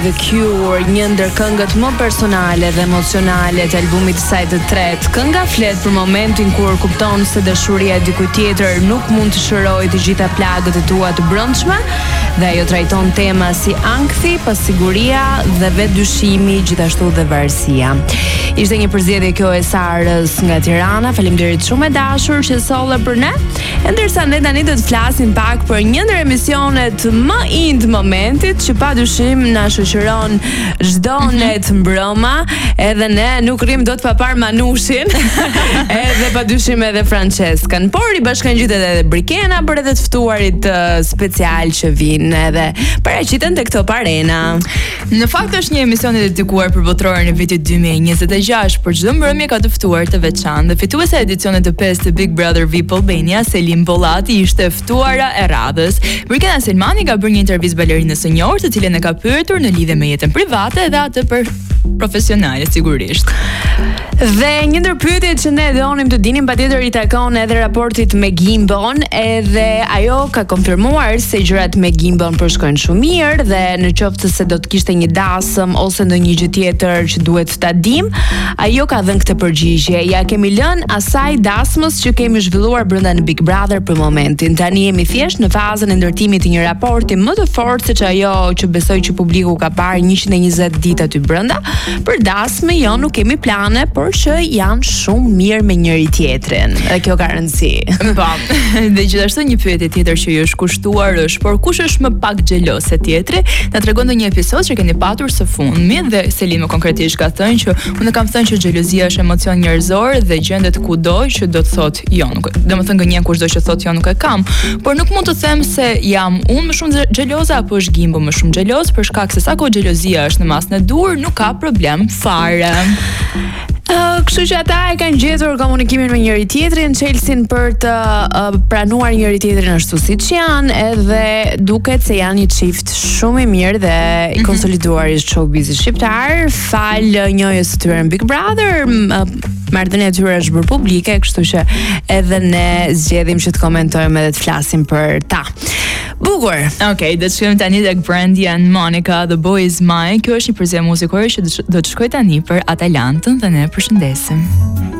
The Cure, një ndër këngët më personale dhe emocionale të albumit të saj të tretë. Kënga flet për momentin kur kupton se dashuria e dikujt tjetër nuk mund të shërojë të gjitha plagët e tua të brendshme, dhe ajo trajton tema si ankthi, pasiguria dhe vetdyshimi, gjithashtu dhe varësia. Ishte një përzgjedhje kjo e Sarës nga Tirana. Faleminderit shumë e dashur që solle për ne. Ndërsa ne tani do të flasim pak për një ndër emisionet më ind momentit që padyshim na shoqëron çdo net mbrëma, edhe ne nuk rrim dot pa par Manushin, edhe padyshim edhe Franceskan, por i bashkangjitet edhe Brikena për edhe të ftuarit special që vinë edhe paraqiten tek Top Arena. Në fakt është një emision i dedikuar për botrorin e vitit 2026, por çdo mbrëmje ka të ftuar të veçantë. Dhe fituesa e edicionit të 5 të Big Brother VIP Albania, Selim Pollati, ishte ftuara e radhës. Brikena Selmani ka bërë një intervistë balerinës së njohur, të cilën e ka pyetur në lidhje me jetën private dhe atë për profesionale sigurisht. Dhe një ndër pyetjet që ne donim të dinim patjetër i takon edhe raportit me Gimbon, edhe ajo ka konfirmuar se gjërat me Gimbon përshkojnë shumë mirë dhe në qoftë se do të kishte një dasëm ose ndonjë gjë tjetër që duhet ta dim, ajo ka dhënë këtë përgjigje. Ja kemi lënë asaj dasmës që kemi zhvilluar brenda në Big Brother për momentin. Tani jemi thjesht në fazën e ndërtimit të një raporti më të fortë se ajo që besoj që publiku ka parë 120 ditë aty brenda. Për dasmë jo nuk kemi plane, por që janë shumë mirë me njëri tjetrin. Dhe kjo ka rëndësi. Po. Dhe gjithashtu një pyetje tjetër që ju është kushtuar është, por kush është më pak xhelos se tjetri? Na tregon ndonjë episod që keni patur së fundmi, dhe Selim konkretisht ka thënë që unë kam thënë që xhelozia është emocion njerëzor dhe gjendet kudo që do të thotë jo, nuk. Domethënë gënjen kushdo që thotë jo nuk e kam, por nuk mund të them se jam unë më shumë xheloza apo është Gimbo më shumë xheloz, për shkak se sa kohë xhelozia është në masën e dur, nuk ka problem fare. Kështu që ata e kanë gjetur komunikimin me njëri tjetrin, çelsin për të pranuar njëri tjetrin ashtu siç janë, edhe duket se janë një çift shumë i mirë dhe i konsoliduar i showbizit shqiptar, fal njëjës së tyre në Big Brother. Marrëdhënia e tyre është bërë publike, kështu që edhe ne zgjedhim që të komentojmë edhe të flasim për ta. Bukur. Okej, do të shkojmë tani tek Brandy and Monica, The Boy Is Mine. Kjo është një përzierje muzikore që do të shkoj tani për Atalantën dhe ne përshëndesim.